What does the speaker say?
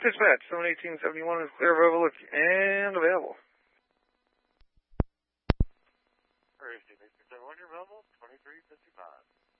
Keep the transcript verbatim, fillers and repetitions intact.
Dispatch, seven eighteen seventy-one is clear of overlook and available. First, seven one, you're available, twenty-three fifty-five.